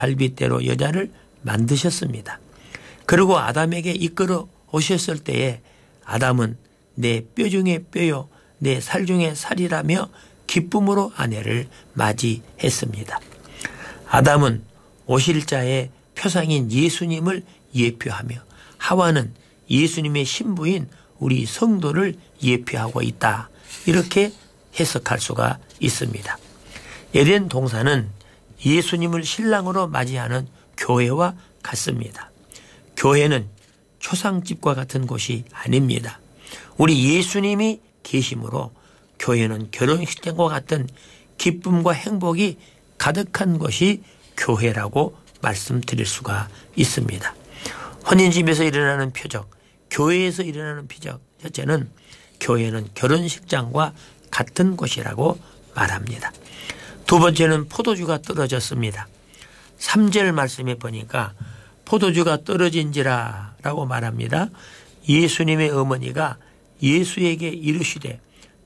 갈빗대로 여자를 만드셨습니다. 그리고 아담에게 이끌어 오셨을 때에 아담은 내 뼈 중에 뼈요 내 살 중에 살이라며 기쁨으로 아내를 맞이했습니다. 아담은 오실 자의 표상인 예수님을 예표하며 하와는 예수님의 신부인 우리 성도를 예표하고 있다. 이렇게 해석할 수가 있습니다. 에덴 동산은 예수님을 신랑으로 맞이하는 교회와 같습니다. 교회는 초상집과 같은 곳이 아닙니다. 우리 예수님이 계심으로 교회는 결혼식장과 같은 기쁨과 행복이 가득한 것이 교회라고 말씀드릴 수가 있습니다. 혼인집에서 일어나는 표적, 교회에서 일어나는 표적, 첫째는 교회는 결혼식장과 같은 곳이라고 말합니다. 두 번째는 포도주가 떨어졌습니다. 3절 말씀에 보니까 포도주가 떨어진지라 라고 말합니다. 예수님의 어머니가 예수에게 이르시되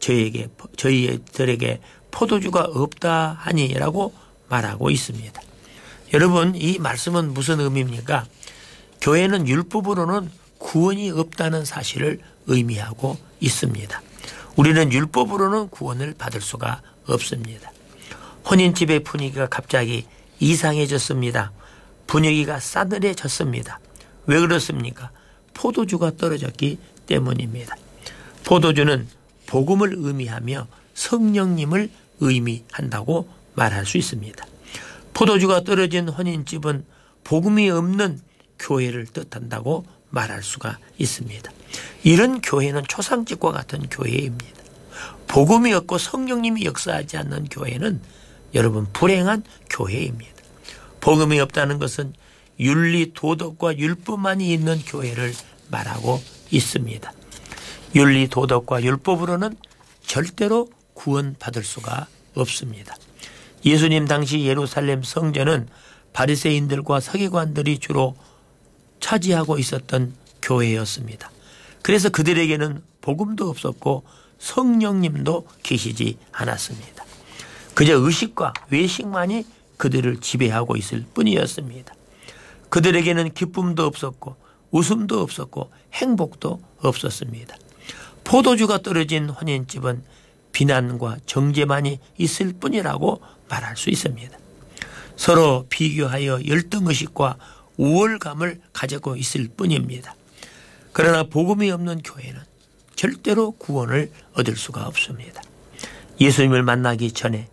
저희들에게 포도주가 없다 하니라고 말하고 있습니다. 여러분, 이 말씀은 무슨 의미입니까? 교회는 율법으로는 구원이 없다는 사실을 의미하고 있습니다. 우리는 율법으로는 구원을 받을 수가 없습니다. 혼인집의 분위기가 갑자기 이상해졌습니다. 분위기가 싸늘해졌습니다. 왜 그렇습니까? 포도주가 떨어졌기 때문입니다. 포도주는 복음을 의미하며 성령님을 의미한다고 말할 수 있습니다. 포도주가 떨어진 혼인집은 복음이 없는 교회를 뜻한다고 말할 수가 있습니다. 이런 교회는 초상집과 같은 교회입니다. 복음이 없고 성령님이 역사하지 않는 교회는 여러분 불행한 교회입니다. 복음이 없다는 것은 윤리, 도덕과 율법만이 있는 교회를 말하고 있습니다. 윤리, 도덕과 율법으로는 절대로 구원받을 수가 없습니다. 예수님 당시 예루살렘 성전은 바리새인들과 서기관들이 주로 차지하고 있었던 교회였습니다. 그래서 그들에게는 복음도 없었고 성령님도 계시지 않았습니다. 그저 의식과 외식만이 그들을 지배하고 있을 뿐이었습니다. 그들에게는 기쁨도 없었고 웃음도 없었고 행복도 없었습니다. 포도주가 떨어진 혼인집은 비난과 정죄만이 있을 뿐이라고 말할 수 있습니다. 서로 비교하여 열등의식과 우월감을 가지고 있을 뿐입니다. 그러나 복음이 없는 교회는 절대로 구원을 얻을 수가 없습니다. 예수님을 만나기 전에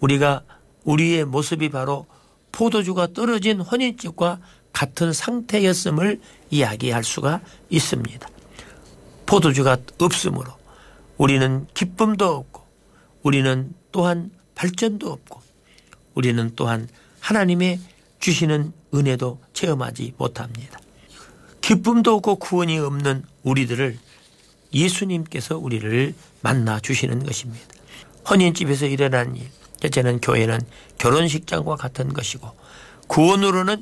우리의 모습이 바로 포도주가 떨어진 혼인집과 같은 상태였음을 이야기할 수가 있습니다. 포도주가 없으므로 우리는 기쁨도 없고 우리는 또한 발전도 없고 우리는 또한 하나님의 주시는 은혜도 체험하지 못합니다. 기쁨도 없고 구원이 없는 우리들을 예수님께서 우리를 만나 주시는 것입니다. 혼인집에서 일어난 일, 첫째는 교회는 결혼식장과 같은 것이고 구원으로는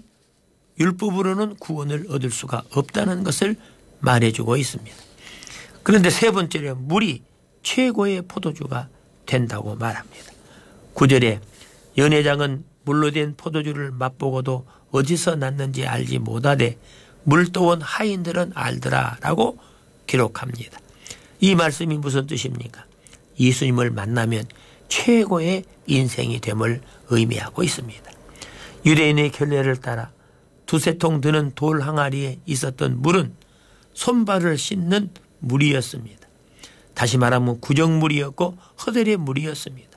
율법으로는 구원을 얻을 수가 없다는 것을 말해주고 있습니다. 그런데 세 번째는 물이 최고의 포도주가 된다고 말합니다. 9절에 연회장은 물로 된 포도주를 맛보고도 어디서 났는지 알지 못하되 물떠온 하인들은 알더라 라고 기록합니다. 이 말씀이 무슨 뜻입니까? 예수님을 만나면 최고의 인생이 됨을 의미하고 있습니다. 유대인의 결례를 따라 두세 통 드는 돌 항아리에 있었던 물은 손발을 씻는 물이었습니다. 다시 말하면 구정물이었고 허들의 물이었습니다.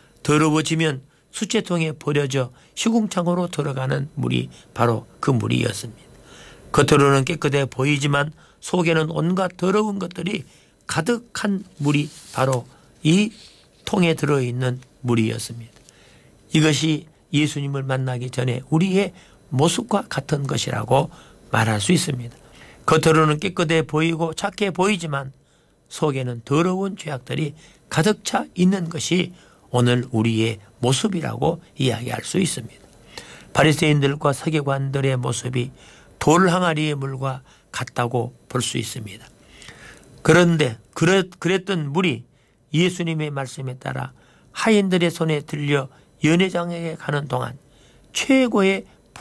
더러워지면 수채통에 버려져 시궁창으로 들어가는 물이 바로 그 물이었습니다. 겉으로는 깨끗해 보이지만 속에는 온갖 더러운 것들이 가득한 물이 바로 이 통에 들어있는 물이었습니다. 이것이 예수님을 만나기 전에 우리의 모습과 같은 것이라고 말할 수 있습니다. 겉으로는 깨끗해 보이고 착해 보이지만 속에는 더러운 죄악들이 가득 차 있는 것이 오늘 우리의 모습이라고 이야기할 수 있습니다. 바리새인들과 서기관들의 모습이 돌 항아리의 물과 같다고 볼 수 있습니다. 그런데 그랬던 물이 예수님의 말씀에 따라 하인들의 손에 들려 연회장에게 가는 동안 최고의